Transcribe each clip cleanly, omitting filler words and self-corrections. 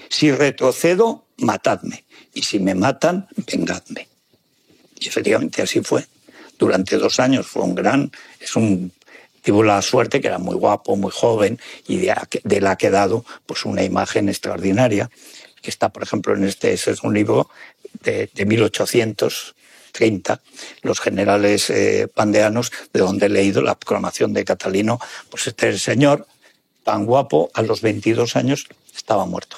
Si retrocedo, matadme. Y si me matan, vengadme. Y efectivamente así fue. Durante 2 años fue tuvo la suerte que era muy guapo, muy joven, y de la que ha dado pues una imagen extraordinaria, que está, por ejemplo, ese es un libro de 1830, Los generales vandeanos, de donde he leído la proclamación de Catalino. Pues este señor, tan guapo, a los 22 años estaba muerto.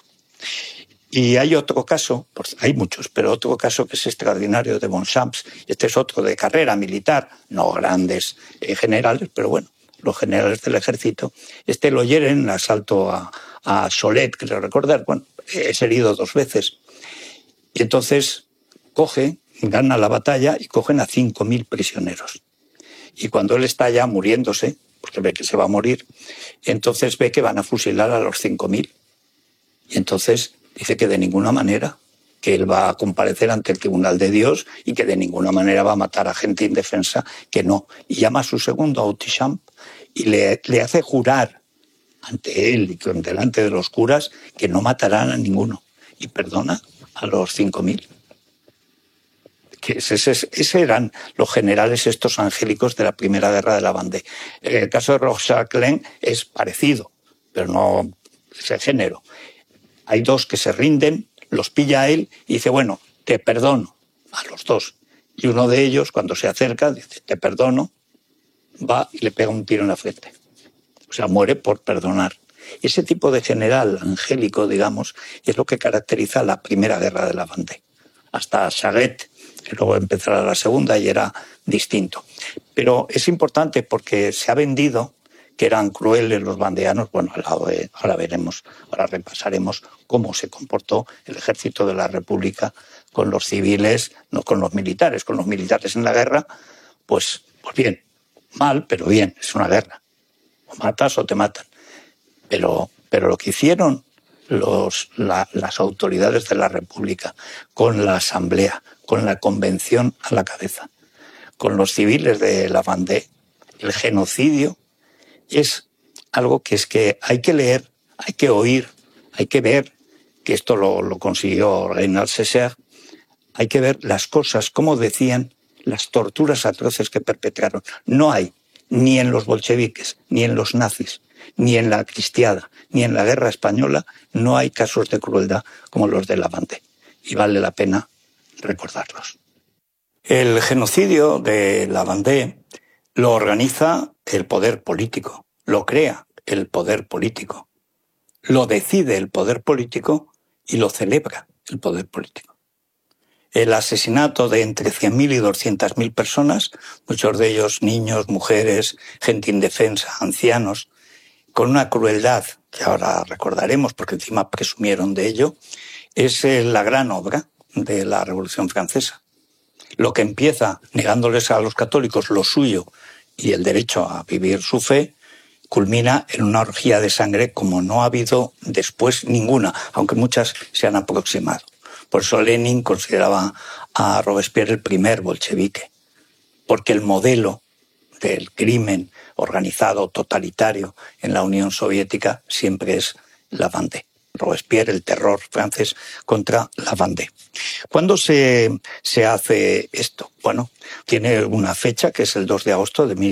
Y hay otro caso, pues hay muchos, pero otro caso que es extraordinario de Bonchamps. Este es otro de carrera militar, no grandes generales, pero bueno, los generales del ejército. Este lo hieren en el asalto a Cholet, creo recordar. Bueno, es herido 2 veces. Y entonces gana la batalla y cogen a 5.000 prisioneros. Y cuando él está ya muriéndose, porque ve que se va a morir, entonces ve que van a fusilar a los 5.000. Y entonces dice que de ninguna manera, que él va a comparecer ante el tribunal de Dios y que de ninguna manera va a matar a gente indefensa, que no. Y llama a su segundo, a Autichamp, y le hace jurar ante él y delante de los curas que no matarán a ninguno. Y perdona a los 5.000. Que ese eran los generales estos angélicos de la Primera Guerra de la Vendée. El caso de Rochechouart es parecido, pero no ese género. Hay 2 que se rinden, los pilla él y dice, bueno, te perdono a los 2. Y uno de ellos, cuando se acerca, dice, te perdono, va y le pega un tiro en la frente. O sea, muere por perdonar. Ese tipo de general angélico, digamos, es lo que caracteriza la Primera Guerra de la Vendée. Hasta Charette, que luego empezará la segunda y era distinto. Pero es importante porque se ha vendido que eran crueles los vandeanos. Bueno, ahora veremos, ahora repasaremos cómo se comportó el ejército de la República con los civiles, no con los militares. Con los militares en la guerra, pues bien, mal, pero bien, es una guerra. O matas o te matan. Pero lo que hicieron las autoridades de la República, con la Asamblea, con la Convención a la cabeza, con los civiles de la Vendée, el genocidio, es algo que es que hay que leer, hay que oír, hay que ver, que esto lo consiguió Reinald Césaire, hay que ver las cosas, como decían, las torturas atroces que perpetraron. No hay, ni en los bolcheviques, ni en los nazis, ni en la cristiada, ni en la guerra española, no hay casos de crueldad como los de la Vendée. Y vale la pena recordarlos. El genocidio de la Vendée lo organiza el poder político, lo crea el poder político, lo decide el poder político y lo celebra el poder político. El asesinato de entre 100.000 y 200.000 personas, muchos de ellos niños, mujeres, gente indefensa, ancianos, con una crueldad que ahora recordaremos porque encima presumieron de ello, es la gran obra de la Revolución Francesa. Lo que empieza negándoles a los católicos lo suyo y el derecho a vivir su fe, culmina en una orgía de sangre como no ha habido después ninguna, aunque muchas se han aproximado. Por eso Lenin consideraba a Robespierre el primer bolchevique, porque el modelo del crimen organizado, totalitario en la Unión Soviética siempre es la Vendée. Robespierre, el terror francés contra la Vendée. ¿Cuándo se hace esto? Bueno, tiene una fecha que es el 2 de agosto de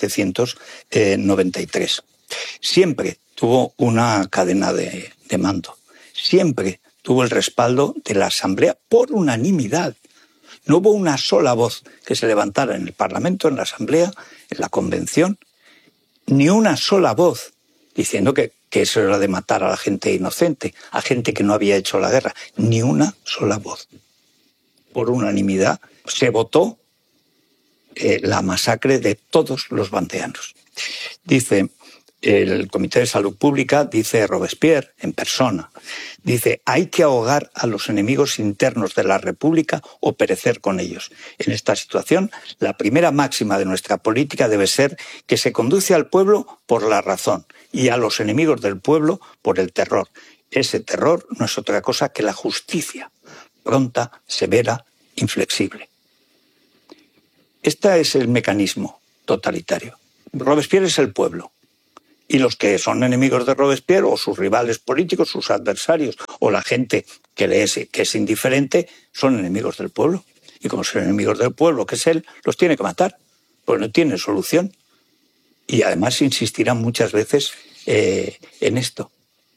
1793. Siempre tuvo una cadena de mando. Siempre tuvo el respaldo de la Asamblea por unanimidad. No hubo una sola voz que se levantara en el Parlamento, en la Asamblea, en la Convención, ni una sola voz diciendo que eso era de matar a la gente inocente, a gente que no había hecho la guerra. Ni una sola voz. Por unanimidad se votó la masacre de todos los vandeanos. Dice el Comité de Salud Pública, dice Robespierre en persona, dice, hay que ahogar a los enemigos internos de la República o perecer con ellos. En esta situación, la primera máxima de nuestra política debe ser que se conduce al pueblo por la razón y a los enemigos del pueblo por el terror. Ese terror no es otra cosa que la justicia, pronta, severa, inflexible. Este es el mecanismo totalitario. Robespierre es el pueblo. Y los que son enemigos de Robespierre, o sus rivales políticos, sus adversarios, o la gente que es indiferente, son enemigos del pueblo. Y como son enemigos del pueblo, que es él, los tiene que matar, pues no tiene solución. Y además insistirán muchas veces en esto.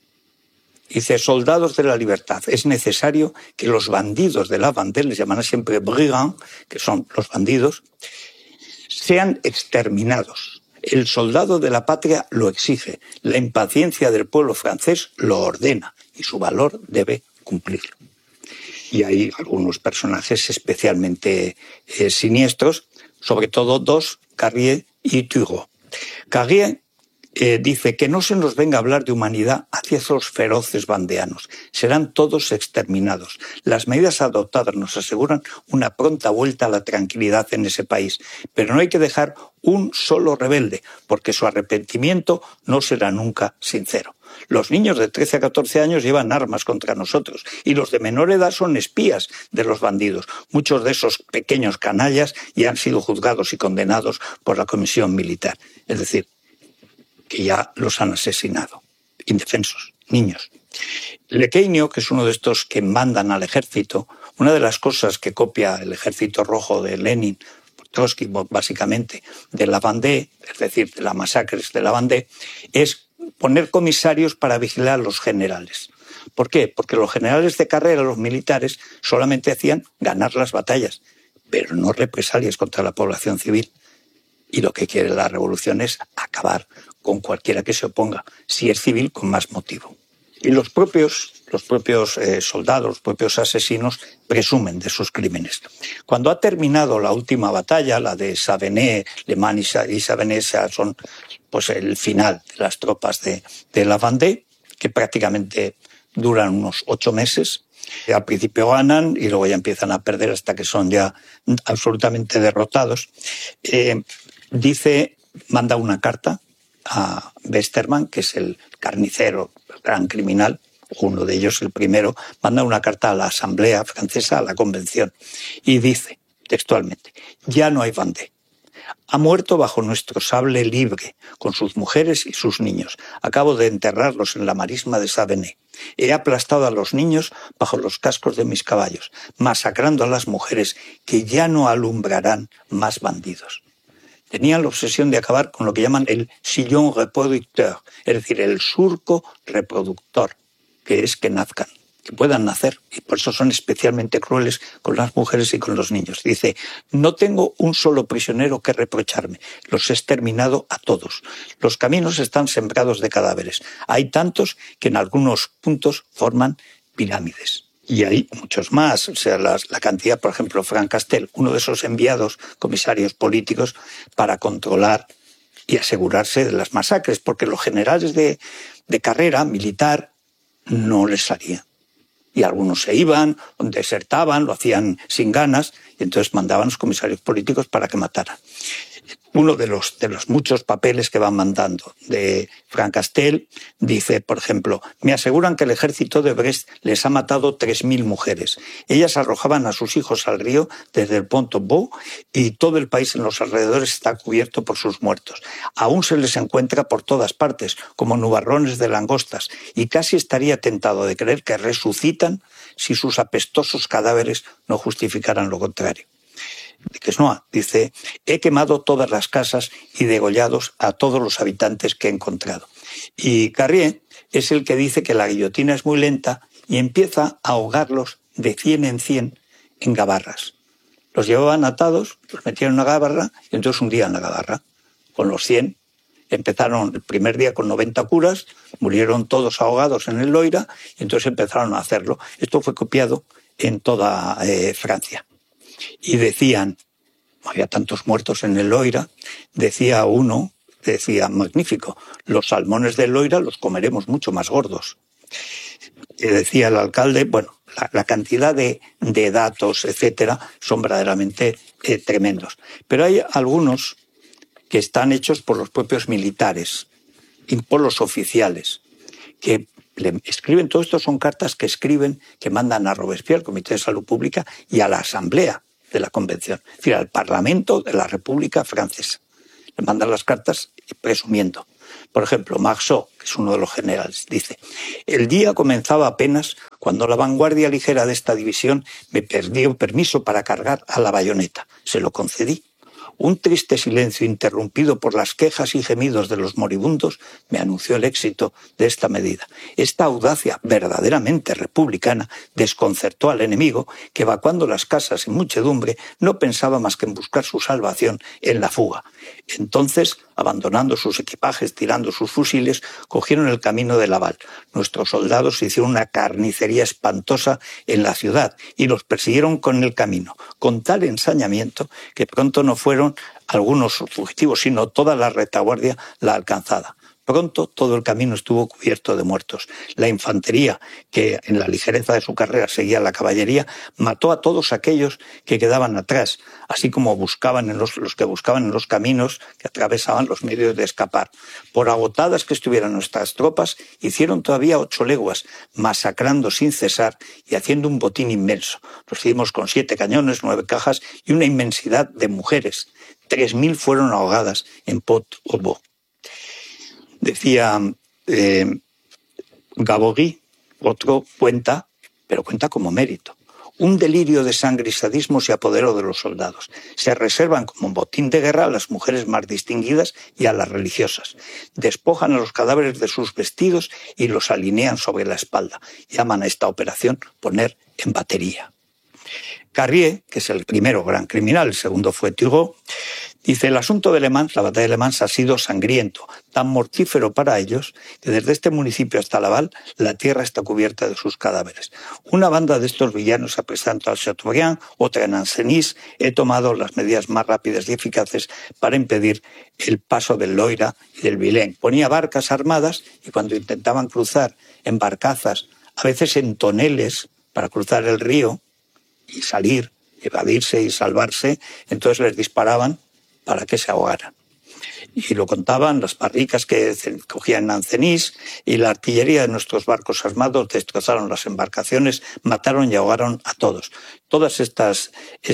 Dice, soldados de la libertad, es necesario que los bandidos de la Vendée, les llaman siempre brigands, que son los bandidos, sean exterminados. El soldado de la patria lo exige, la impaciencia del pueblo francés lo ordena y su valor debe cumplirlo. Y hay algunos personajes especialmente siniestros, sobre todo dos, Carrier y Turgot. Carrier dice que no se nos venga a hablar de humanidad hacia esos feroces vandeanos. Serán todos exterminados. Las medidas adoptadas nos aseguran una pronta vuelta a la tranquilidad en ese país. Pero no hay que dejar un solo rebelde, porque su arrepentimiento no será nunca sincero. Los niños de 13 a 14 años llevan armas contra nosotros y los de menor edad son espías de los bandidos. Muchos de esos pequeños canallas ya han sido juzgados y condenados por la comisión militar. Es decir, que ya los han asesinado. Indefensos, niños. Lequeinio, que es uno de estos que mandan al ejército, una de las cosas que copia el ejército rojo de Lenin, Trotsky básicamente, de la Vendée, es decir, de las masacres de la Vendée, es poner comisarios para vigilar a los generales. ¿Por qué? Porque los generales de carrera, los militares, solamente hacían ganar las batallas, pero no represalias contra la población civil. Y lo que quiere la revolución es acabar con cualquiera que se oponga, si es civil, con más motivo. Y los propios soldados, los propios asesinos, presumen de sus crímenes. Cuando ha terminado la última batalla, la de Savenay, Le Mans y Savenay, son pues, el final de las tropas de la Vendée, que prácticamente duran unos 8 meses. Al principio ganan y luego ya empiezan a perder hasta que son ya absolutamente derrotados. Manda una carta a Westermann, que es el carnicero, el gran criminal, uno de ellos, el primero, manda una carta a la Asamblea Francesa, a la Convención, y dice textualmente, ya no hay Vendée. Ha muerto bajo nuestro sable libre, con sus mujeres y sus niños. Acabo de enterrarlos en la marisma de Savenay. He aplastado a los niños bajo los cascos de mis caballos, masacrando a las mujeres que ya no alumbrarán más bandidos. Tenían la obsesión de acabar con lo que llaman el sillon reproducteur, es decir, el surco reproductor, que es que nazcan, que puedan nacer, y por eso son especialmente crueles con las mujeres y con los niños. Dice, no tengo un solo prisionero que reprocharme, los he exterminado a todos. Los caminos están sembrados de cadáveres. Hay tantos que en algunos puntos forman pirámides. Y hay muchos más, o sea, la cantidad, por ejemplo, Frank Castel, uno de esos enviados, comisarios políticos, para controlar y asegurarse de las masacres, porque los generales de carrera militar no les salía. Y algunos se iban, desertaban, lo hacían sin ganas, y entonces mandaban los comisarios políticos para que mataran. Uno de los muchos papeles que van mandando de Frank Castel dice, por ejemplo, me aseguran que el ejército de Brest les ha matado 3.000 mujeres. Ellas arrojaban a sus hijos al río desde el Pont-au-Veau y todo el país en los alrededores está cubierto por sus muertos. Aún se les encuentra por todas partes, como nubarrones de langostas, y casi estaría tentado de creer que resucitan si sus apestosos cadáveres no justificaran lo contrario. De Quesnoy dice, he quemado todas las casas y degollados a todos los habitantes que he encontrado. Y Carrier es el que dice que la guillotina es muy lenta y empieza a ahogarlos de 100 en 100 en gabarras. Los llevaban atados, los metían en una gabarra y entonces hundían la gabarra. Con los 100 empezaron el primer día con 90 curas, murieron todos ahogados en el Loira y entonces empezaron a hacerlo. Esto fue copiado en toda Francia. Y decían, había tantos muertos en el Loira, decía uno, magnífico, los salmones del Loira los comeremos mucho más gordos. Y decía el alcalde, bueno, la cantidad de datos, etcétera, son verdaderamente tremendos. Pero hay algunos que están hechos por los propios militares y por los oficiales, que le escriben, todo esto son cartas que escriben, que mandan a Robespierre, al Comité de Salud Pública, y a la Asamblea de la Convención, es decir, al Parlamento de la República Francesa. Le mandan las cartas presumiendo. Por ejemplo, Marceau, que es uno de los generales, dice, el día comenzaba apenas cuando la vanguardia ligera de esta división me pidió permiso para cargar a la bayoneta. Se lo concedí. Un triste silencio interrumpido por las quejas y gemidos de los moribundos me anunció el éxito de esta medida. Esta audacia verdaderamente republicana desconcertó al enemigo, que evacuando las casas en muchedumbre no pensaba más que en buscar su salvación en la fuga. Entonces, abandonando sus equipajes, tirando sus fusiles, cogieron el camino de Laval. Nuestros soldados hicieron una carnicería espantosa en la ciudad y los persiguieron con el camino, con tal ensañamiento que pronto no fueron algunos fugitivos, sino toda la retaguardia la alcanzada. Pronto todo el camino estuvo cubierto de muertos. La infantería, que en la ligereza de su carrera seguía a la caballería, mató a todos aquellos que quedaban atrás, así como buscaban los que buscaban en los caminos que atravesaban los medios de escapar. Por agotadas que estuvieran nuestras tropas, hicieron todavía 8 leguas, masacrando sin cesar y haciendo un botín inmenso. Recibimos con 7 cañones, 9 cajas y una inmensidad de mujeres. 3000 fueron ahogadas en Pot-au-Vent. Decía Gabory, otro cuenta, pero cuenta como mérito. Un delirio de sangre y sadismo se apoderó de los soldados. Se reservan como botín de guerra a las mujeres más distinguidas y a las religiosas. Despojan a los cadáveres de sus vestidos y los alinean sobre la espalda. Llaman a esta operación poner en batería. Carrier, que es el primero gran criminal, el segundo fue Turgot, dice: el asunto de Le Mans, la batalla de Le Mans, ha sido sangriento, tan mortífero para ellos, que desde este municipio hasta Laval la tierra está cubierta de sus cadáveres. Una banda de estos villanos se presentó al Châteaubriand, otra en Ancenis. He tomado las medidas más rápidas y eficaces para impedir el paso del Loira y del Vilaine. Ponía barcas armadas y cuando intentaban cruzar en barcazas, a veces en toneles, para cruzar el río y salir, evadirse y salvarse, entonces les disparaban para que se ahogaran. Y lo contaban las barricas que cogían en Ancenis, y la artillería de nuestros barcos armados destrozaron las embarcaciones, mataron y ahogaron a todos. Todas estas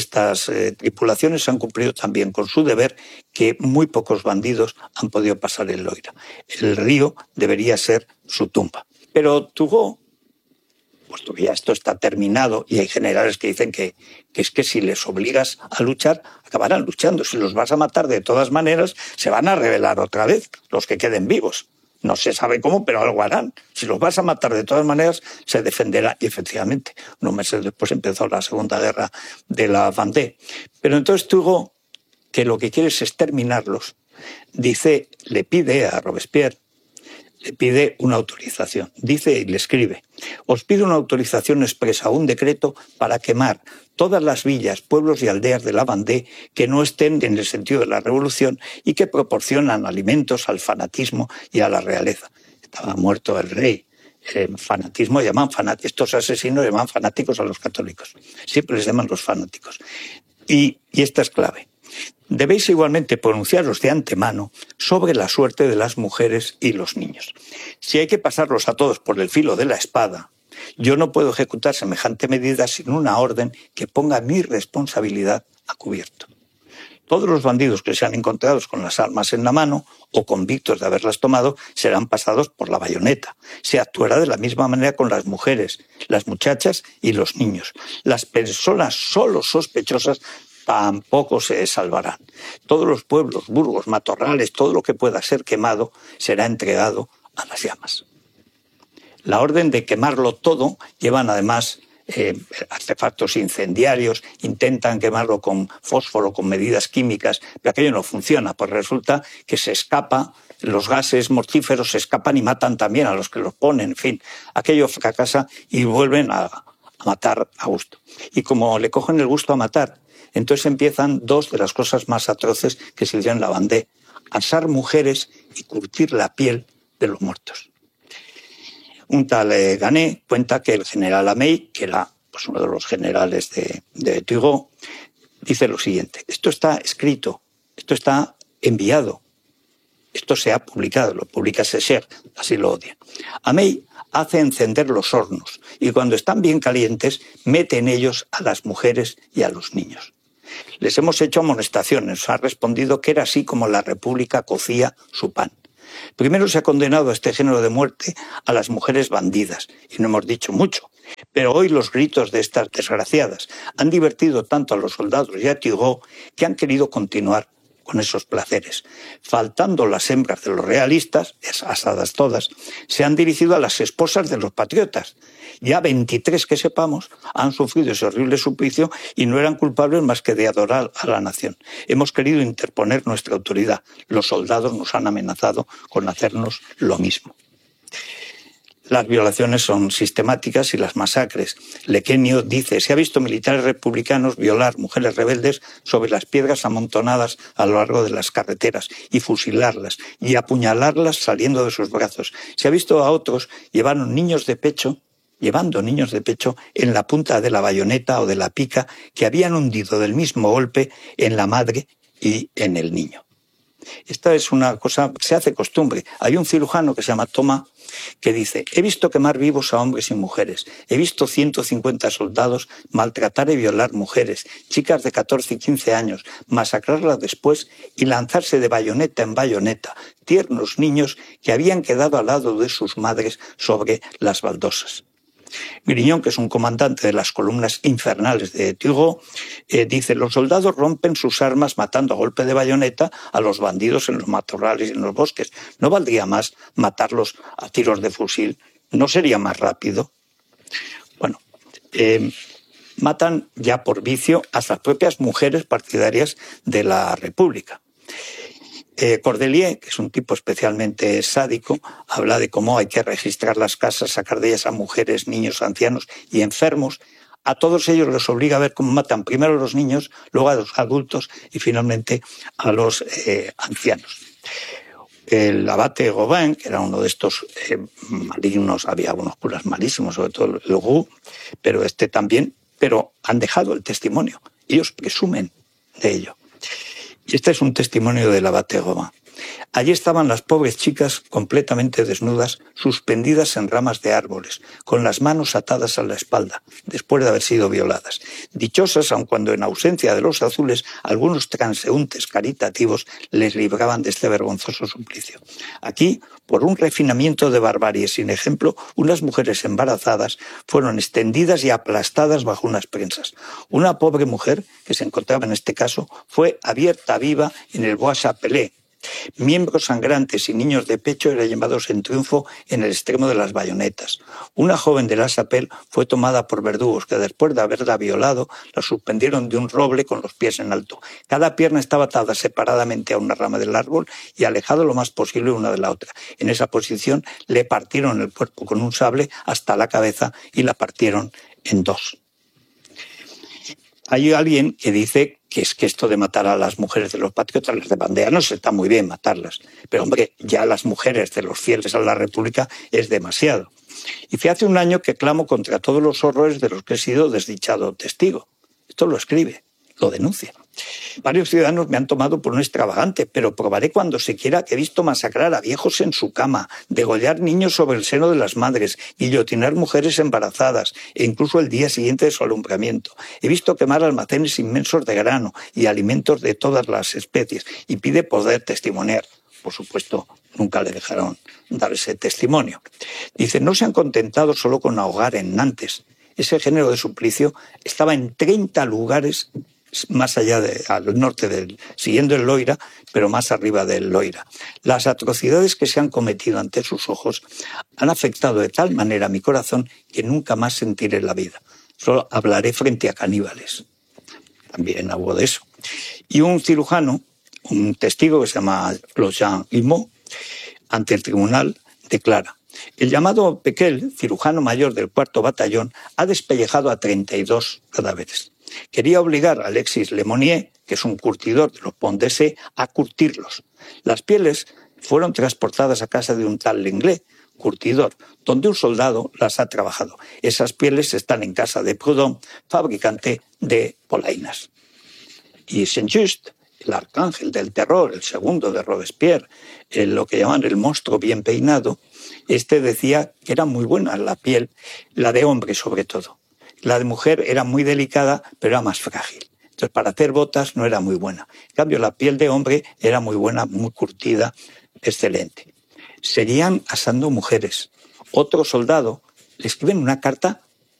tripulaciones han cumplido también con su deber, que muy pocos bandidos han podido pasar el Loira. El río debería ser su tumba. Pero Turgot, puesto que ya esto está terminado, y hay generales que dicen que es que si les obligas a luchar, acabarán luchando. Si los vas a matar de todas maneras, se van a rebelar otra vez los que queden vivos. No se sabe cómo, pero algo harán. Si los vas a matar de todas maneras, se defenderá. Y efectivamente, unos meses después empezó la Segunda Guerra de la Vendée. Pero entonces Turgot, que lo que quiere es exterminarlos, dice, le pide a Robespierre, le pide una autorización. Dice y le escribe: os pido una autorización expresa, un decreto para quemar todas las villas, pueblos y aldeas de la Vendée que no estén en el sentido de la revolución y que proporcionan alimentos al fanatismo y a la realeza. Estaba muerto el rey. El fanatismo llaman estos asesinos llaman fanáticos a los católicos. Siempre les llaman los fanáticos. Y esta es clave. Debéis igualmente pronunciaros de antemano sobre la suerte de las mujeres y los niños. Si hay que pasarlos a todos por el filo de la espada, yo no puedo ejecutar semejante medida sin una orden que ponga mi responsabilidad a cubierto. Todos los bandidos que sean encontrados con las armas en la mano o convictos de haberlas tomado serán pasados por la bayoneta. Se actuará de la misma manera con las mujeres, las muchachas y los niños. Las personas solo sospechosas tampoco se salvarán. Todos los pueblos, burgos, matorrales, todo lo que pueda ser quemado será entregado a las llamas. La orden de quemarlo todo llevan además artefactos incendiarios, intentan quemarlo con fósforo, con medidas químicas, pero aquello no funciona, pues resulta que se escapa, los gases mortíferos se escapan y matan también a los que los ponen, en fin, aquello fracasa y vuelven a matar a gusto. Y como le cogen el gusto a matar, entonces empiezan dos de las cosas más atroces que se hicieron en la Vendée: asar mujeres y curtir la piel de los muertos. Un tal Ganet cuenta que el general Amey, que era pues, uno de los generales de Turgot, dice lo siguiente: esto está escrito, esto está enviado, esto se ha publicado, lo publica Sécher, así lo odia. Amey hace encender los hornos y cuando están bien calientes mete en ellos a las mujeres y a los niños. Les hemos hecho amonestaciones, nos ha respondido que era así como la República cocía su pan. Primero se ha condenado a este género de muerte a las mujeres bandidas, y no hemos dicho mucho, Pero hoy los gritos de estas desgraciadas han divertido tanto a los soldados y a Turgot que han querido continuar con esos placeres. Faltando las hembras de los realistas, asadas todas, se han dirigido a las esposas de los patriotas. Ya 23 que sepamos han sufrido ese horrible suplicio y no eran culpables más que de adorar a la nación. Hemos querido interponer nuestra autoridad. Los soldados nos han amenazado con hacernos lo mismo. Las violaciones son sistemáticas y las masacres. Lequenio dice, se ha visto militares republicanos violar mujeres rebeldes sobre las piedras amontonadas a lo largo de las carreteras y fusilarlas y apuñalarlas saliendo de sus brazos. Se ha visto a otros llevando niños de pecho en la punta de la bayoneta o de la pica que habían hundido del mismo golpe en la madre y en el niño. Esta es una cosa que se hace costumbre. Hay un cirujano que se llama Thomas que dice, he visto quemar vivos a hombres y mujeres, he visto 150 soldados maltratar y violar mujeres, chicas de 14 y 15 años, masacrarlas después y lanzarse de bayoneta en bayoneta, tiernos niños que habían quedado al lado de sus madres sobre las baldosas. Griñón, que es un comandante de las columnas infernales de Turgot, dice, los soldados rompen sus armas matando a golpe de bayoneta a los bandidos en los matorrales y en los bosques. ¿No valdría más matarlos a tiros de fusil? ¿No sería más rápido? Bueno, matan ya por vicio a las propias mujeres partidarias de la República. Cordelier, que es un tipo especialmente sádico, habla de cómo hay que registrar las casas, sacar de ellas a mujeres, niños, ancianos y enfermos. A todos ellos les obliga a ver cómo matan primero a los niños, luego a los adultos y finalmente a los ancianos. El abate Gauvin, que era uno de estos malignos, había algunos curas malísimos, sobre todo el Roux, pero este también, pero han dejado el testimonio. Ellos presumen de ello. Y este es un testimonio del abate Gauvin. Allí estaban las pobres chicas completamente desnudas, suspendidas en ramas de árboles, con las manos atadas a la espalda, después de haber sido violadas. Dichosas, aun cuando en ausencia de los azules, algunos transeúntes caritativos les libraban de este vergonzoso suplicio. Aquí, por un refinamiento de barbarie sin ejemplo, unas mujeres embarazadas fueron extendidas y aplastadas bajo unas prensas. Una pobre mujer, que se encontraba en este caso, fue abierta viva en el Bois Chapelé. Miembros sangrantes y niños de pecho eran llevados en triunfo en el extremo de las bayonetas. Una joven de la Chapelle fue tomada por verdugos que después de haberla violado la suspendieron de un roble con los pies en alto. Cada pierna estaba atada separadamente a una rama del árbol y alejado lo más posible una de la otra. En esa posición le partieron el cuerpo con un sable hasta la cabeza y la partieron en dos. Hay alguien que dice que es que esto de matar a las mujeres de los patriotas, las de bandeanos, está muy bien matarlas. Pero, hombre, ya las mujeres de los fieles a la República es demasiado. Y hace un año que clamo contra todos los horrores de los que he sido desdichado testigo. Esto lo escribe, lo denuncia. Varios ciudadanos me han tomado por un extravagante, pero probaré cuando se quiera que he visto masacrar a viejos en su cama, degollar niños sobre el seno de las madres, guillotinar mujeres embarazadas e incluso el día siguiente de su alumbramiento. He visto quemar almacenes inmensos de grano y alimentos de todas las especies y pide poder testimoniar. Por supuesto, nunca le dejaron dar ese testimonio. Dice, no se han contentado solo con ahogar en Nantes. Ese género de suplicio estaba en 30 lugares más allá al norte siguiendo el Loira, pero más arriba del Loira. Las atrocidades que se han cometido ante sus ojos han afectado de tal manera mi corazón que nunca más sentiré la vida. Solo hablaré frente a caníbales. También hago de eso. Y un cirujano, un testigo que se llama Claude-Jean Guillemot, ante el tribunal declara: el llamado Pequel, cirujano mayor del 4º batallón, ha despellejado a 32 cadáveres. Quería obligar a Alexis Lemonnier, que es un curtidor de los Pont de C, a curtirlos. Las pieles fueron transportadas a casa de un tal Lenglet, curtidor, donde un soldado las ha trabajado. Esas pieles están en casa de Proudhon, fabricante de polainas. Y Saint-Just, el arcángel del terror, el segundo de Robespierre, lo que llaman el monstruo bien peinado, este decía que era muy buena la piel, la de hombre sobre todo. La de mujer era muy delicada, pero era más frágil. Entonces, para hacer botas no era muy buena. En cambio, la piel de hombre era muy buena, muy curtida, excelente. Seguían asando mujeres. Otro soldado le escribe una carta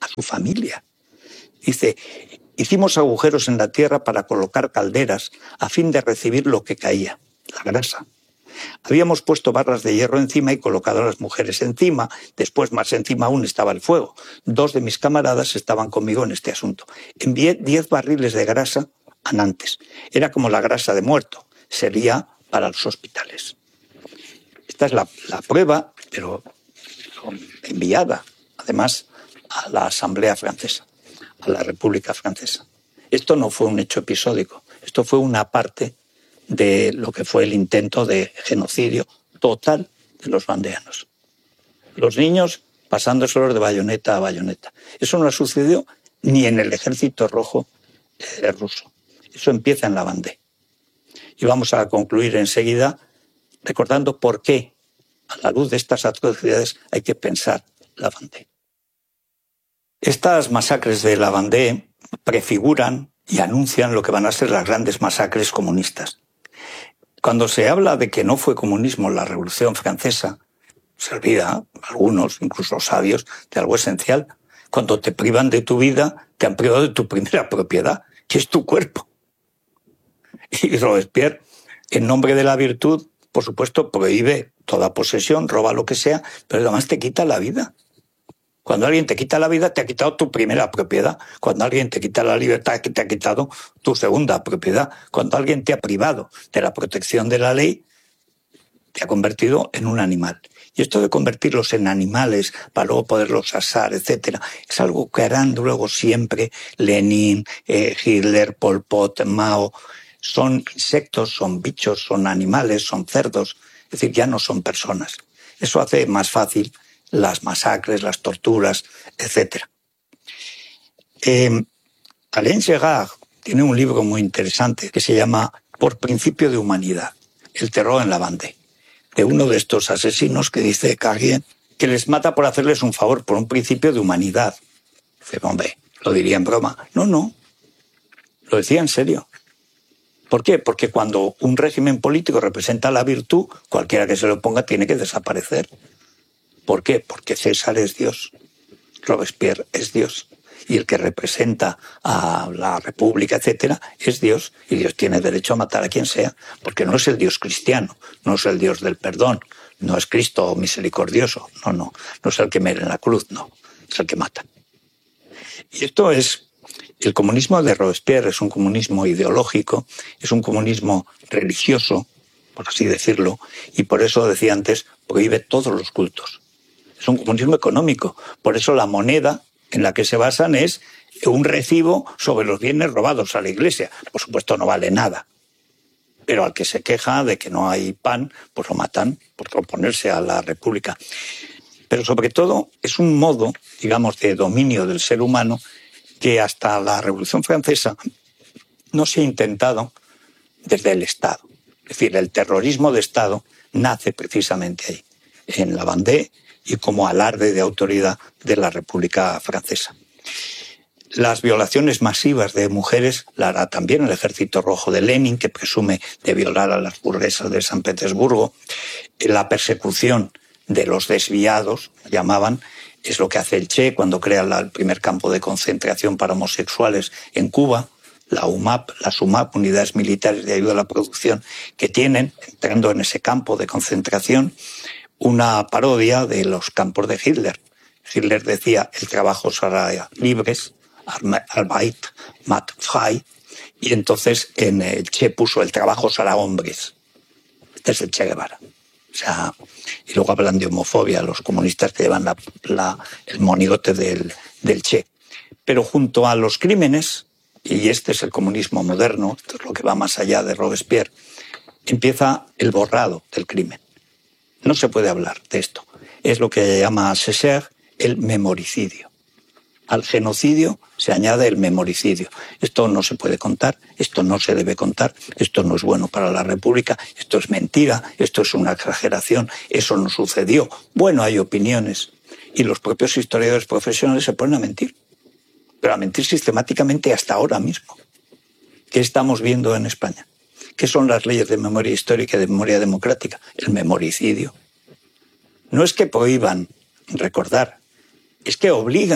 a su familia. Dice, hicimos agujeros en la tierra para colocar calderas a fin de recibir lo que caía, la grasa. Habíamos puesto barras de hierro encima y colocado a las mujeres encima. Después, más encima aún, estaba el fuego. 2 de mis camaradas estaban conmigo en este asunto. Envié 10 barriles de grasa a Nantes. Era como la grasa de muerto. Servía para los hospitales. Esta es la prueba, pero enviada, además, a la Asamblea Francesa, a la República Francesa. Esto no fue un hecho episódico. Esto fue una parte de lo que fue el intento de genocidio total de los vandeanos. Los niños pasándoselos de bayoneta a bayoneta. Eso no sucedió ni en el Ejército Rojo ruso. Eso empieza en la Vendée. Y vamos a concluir enseguida recordando por qué, a la luz de estas atrocidades, hay que pensar la Vendée. Estas masacres de la Vendée prefiguran y anuncian lo que van a ser las grandes masacres comunistas. Cuando se habla de que no fue comunismo la Revolución Francesa, se olvida, algunos, incluso sabios, de algo esencial. Cuando te privan de tu vida, te han privado de tu primera propiedad, que es tu cuerpo. Y Robespierre, en nombre de la virtud, por supuesto, prohíbe toda posesión, roba lo que sea, pero además te quita la vida. Cuando alguien te quita la vida, te ha quitado tu primera propiedad. Cuando alguien te quita la libertad, te ha quitado tu segunda propiedad. Cuando alguien te ha privado de la protección de la ley, te ha convertido en un animal. Y esto de convertirlos en animales para luego poderlos asar, etcétera, es algo que harán luego siempre Lenin, Hitler, Pol Pot, Mao. Son insectos, son bichos, son animales, son cerdos. Es decir, ya no son personas. Eso hace más fácil las masacres, las torturas, etc. Alain Gerard tiene un libro muy interesante que se llama Por principio de humanidad, el terror en la Vendée, de uno de estos asesinos que dice Carrier que les mata por hacerles un favor, por un principio de humanidad. Dice, hombre, lo diría en broma. No, lo decía en serio. ¿Por qué? Porque cuando un régimen político representa la virtud, cualquiera que se lo ponga tiene que desaparecer. ¿Por qué? Porque César es Dios, Robespierre es Dios, y el que representa a la República, etcétera, es Dios, y Dios tiene derecho a matar a quien sea, porque no es el Dios cristiano, no es el Dios del perdón, no es Cristo misericordioso, no es el que muere en la cruz, no, es el que mata. Y esto es, el comunismo de Robespierre es un comunismo ideológico, es un comunismo religioso, por así decirlo, y por eso, decía antes, prohíbe todos los cultos. Es un comunismo económico. Por eso la moneda en la que se basan es un recibo sobre los bienes robados a la Iglesia. Por supuesto no vale nada. Pero al que se queja de que no hay pan, pues lo matan por oponerse a la República. Pero sobre todo es un modo, digamos, de dominio del ser humano que hasta la Revolución Francesa no se ha intentado desde el Estado. Es decir, el terrorismo de Estado nace precisamente ahí, en la Vendée, y como alarde de autoridad de la República Francesa. Las violaciones masivas de mujeres la hará también el Ejército Rojo de Lenin, que presume de violar a las burguesas de San Petersburgo. La persecución de los desviados, llamaban, es lo que hace el Che cuando crea el primer campo de concentración para homosexuales en Cuba. La UMAP, las UMAP, Unidades Militares de Ayuda a la Producción, que tienen, entrando en ese campo de concentración, una parodia de los campos de Hitler. Hitler decía, el trabajo será libres, Arbeit macht frei, y entonces en el Che puso, el trabajo será hombres. Este es el Che Guevara. O sea, y luego hablan de homofobia, los comunistas que llevan el monigote del Che. Pero junto a los crímenes, y este es el comunismo moderno, esto es lo que va más allá de Robespierre, empieza el borrado del crimen. No se puede hablar de esto. Es lo que llama Césaire el memoricidio. Al genocidio se añade el memoricidio. Esto no se puede contar, esto no se debe contar, esto no es bueno para la República, esto es mentira, esto es una exageración, eso no sucedió. Bueno, hay opiniones. Y los propios historiadores profesionales se ponen a mentir. Pero a mentir sistemáticamente hasta ahora mismo. ¿Qué estamos viendo en España? ¿Qué son las leyes de memoria histórica y de memoria democrática? El memoricidio. No es que prohíban recordar, es que obligan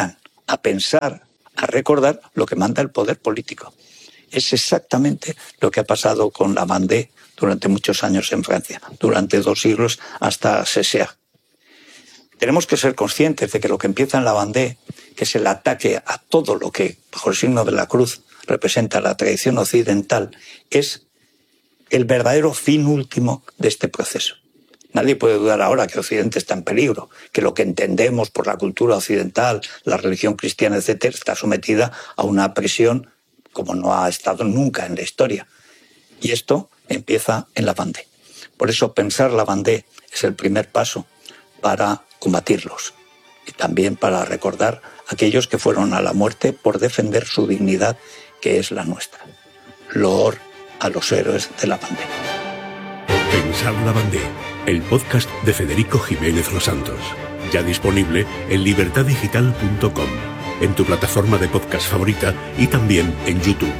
a pensar, a recordar lo que manda el poder político. Es exactamente lo que ha pasado con la Vendée durante muchos años en Francia, durante 2 siglos hasta Césaire. Tenemos que ser conscientes de que lo que empieza en la Vendée, que es el ataque a todo lo que, bajo el signo de la cruz, representa la tradición occidental, es el verdadero fin último de este proceso. Nadie puede dudar ahora que Occidente está en peligro, que lo que entendemos por la cultura occidental, la religión cristiana, etc., está sometida a una presión como no ha estado nunca en la historia. Y esto empieza en la Vendée. Por eso pensar la Vendée es el primer paso para combatirlos y también para recordar a aquellos que fueron a la muerte por defender su dignidad, que es la nuestra. Loor a los héroes de la Vendée. Pensar la Vendée, el podcast de Federico Jiménez Los Santos. Ya disponible en libertaddigital.com, en tu plataforma de podcast favorita y también en YouTube.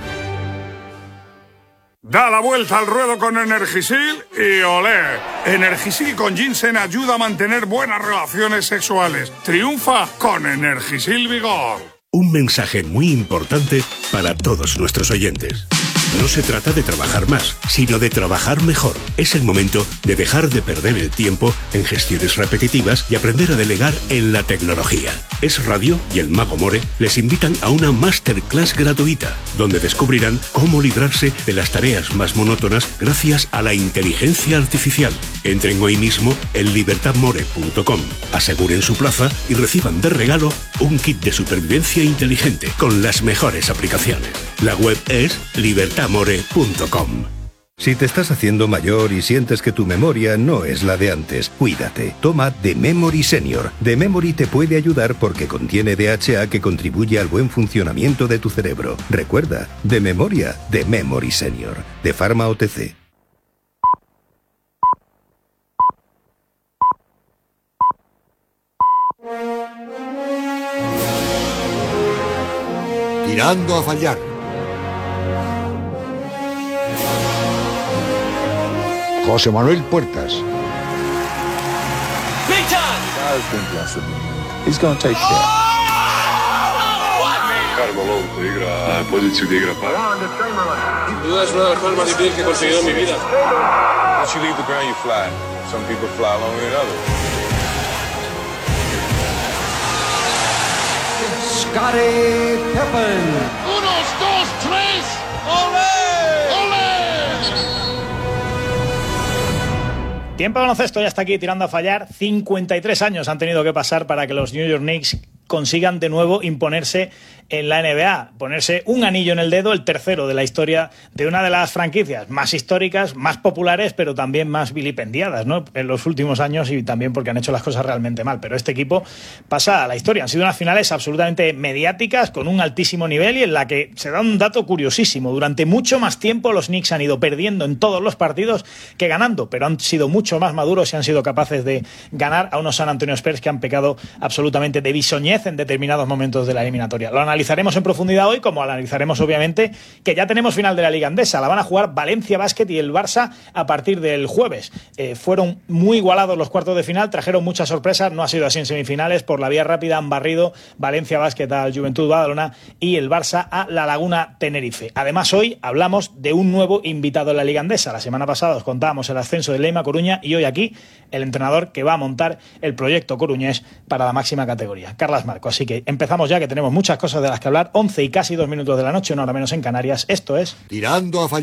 Da la vuelta al ruedo con Energisil y olé. Energisil con ginseng ayuda a mantener buenas relaciones sexuales. Triunfa con Energisil Vigor. Un mensaje muy importante para todos nuestros oyentes. No se trata de trabajar más, sino de trabajar mejor. Es el momento de dejar de perder el tiempo en gestiones repetitivas y aprender a delegar en la tecnología. Es Radio y el Mago More les invitan a una masterclass gratuita, donde descubrirán cómo librarse de las tareas más monótonas gracias a la inteligencia artificial. Entren hoy mismo en libertadmore.com, aseguren su plaza y reciban de regalo un kit de supervivencia inteligente con las mejores aplicaciones. La web es libertadmore.com. Si te estás haciendo mayor y sientes que tu memoria no es la de antes, cuídate. Toma The Memory Senior. The Memory te puede ayudar porque contiene DHA que contribuye al buen funcionamiento de tu cerebro. Recuerda, de memoria, The Memory Senior. De Pharma OTC. Tirando a fallar. José Manuel Puertas. He's going to take care. Carmelo te igra poziciju da igra par. Duda es una de las cosas más difíciles que he conseguido en mi vida. Once you leave the ground, you fly. Some people fly longer than others. Scottie Pippen. 1, 2, 3. ¡Olé! ¡Olé! Tiempo de baloncesto, ya está aquí tirando a fallar. 53 años han tenido que pasar para que los New York Knicks consigan de nuevo imponerse en la NBA, ponerse un anillo en el dedo, el tercero de la historia de una de las franquicias más históricas, más populares, pero también más vilipendiadas, ¿no?, en los últimos años, y también porque han hecho las cosas realmente mal. Pero este equipo pasa a la historia. Han sido unas finales absolutamente mediáticas, con un altísimo nivel, y en la que se da un dato curiosísimo. Durante mucho más tiempo los Knicks han ido perdiendo en todos los partidos que ganando, pero han sido mucho más maduros y han sido capaces de ganar a unos San Antonio Spurs que han pecado absolutamente de bisoñez en determinados momentos de la eliminatoria. Lo analizaremos en profundidad hoy, como analizaremos obviamente que ya tenemos final de la Liga Endesa. La van a jugar Valencia Basket y el Barça a partir del jueves. Fueron muy igualados los cuartos de final, trajeron muchas sorpresas, no ha sido así en semifinales. Por la vía rápida han barrido Valencia Basket al Juventud Badalona y el Barça a La Laguna Tenerife. Además, hoy hablamos de un nuevo invitado en la Liga Endesa. La semana pasada os contábamos el ascenso de Leima Coruña y hoy aquí el entrenador que va a montar el proyecto coruñés para la máxima categoría, Carlas Marco. Así que empezamos ya, que tenemos muchas cosas de las que hablar. 11 y casi 2 minutos de la noche, una hora menos en Canarias. Esto es Tirando a fallar.